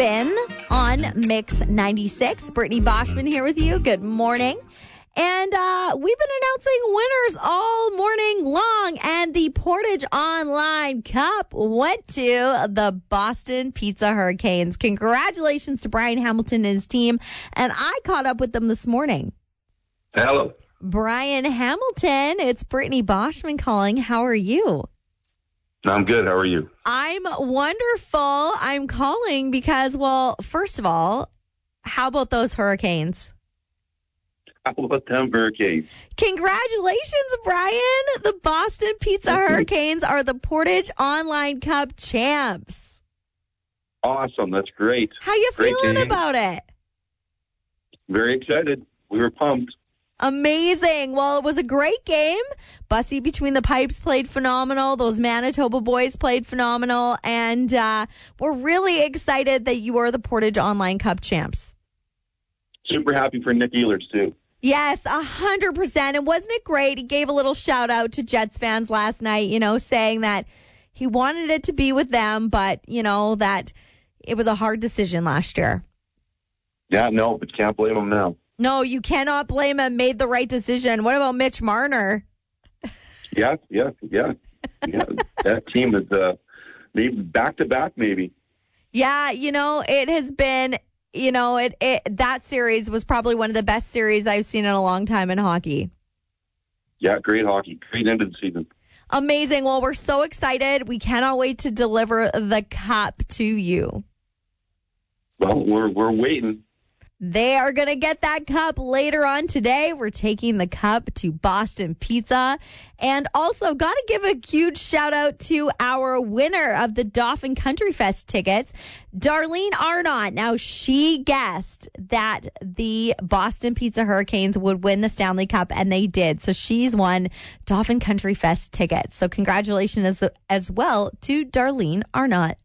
Spin on Mix 96. Brittany Boschman here with you. Good morning. And we've been announcing winners all morning long. And the Portage Online Cup went to the Boston Pizza Hurricanes. Congratulations to Brian Hamilton and his team. And I caught up with them this morning. Hello. Brian Hamilton, it's Brittany Boschman calling. How are you? I'm good. How are you? I'm wonderful. I'm calling because, well, first of all, how about those Hurricanes? How about them Hurricanes? Congratulations, Brian. The Boston Pizza Hurricanes are the Portage Online Cup champs. Awesome. That's great. How you Great feeling game. about it? Very excited. We were pumped. Amazing. Well, it was a great game. Bussy Between the Pipes played phenomenal. Those Manitoba boys played phenomenal. And we're really excited that you are the Portage Online Cup champs. Super happy for Nick Ehlers, too. Yes, 100%. And wasn't it great? He gave a little shout out to Jets fans last night, saying that he wanted it to be with them, but, that it was a hard decision last year. Yeah, no, but can't blame him now. No, you cannot blame him. Made the right decision. What about Mitch Marner? Yeah. That team is maybe back-to-back, maybe. Yeah, it has been... that series was probably one of the best series I've seen in a long time in hockey. Yeah, great hockey. Great end of the season. Amazing. Well, we're so excited. We cannot wait to deliver the cup to you. Well, we're waiting. They are going to get that cup later on today. We're taking the cup to Boston Pizza. And also got to give a huge shout out to our winner of the Dauphin Country Fest tickets, Darlene Arnott. Now, she guessed that the Boston Pizza Hurricanes would win the Stanley Cup, and they did. So she's won Dauphin Country Fest tickets. So congratulations as well to Darlene Arnott.